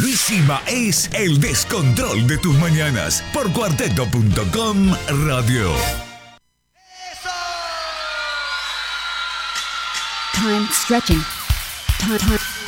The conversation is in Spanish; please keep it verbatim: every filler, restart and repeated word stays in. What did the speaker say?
Luis Sima es el descontrol de tus mañanas por cuarteto punto com Radio. Time stretching. Time, time.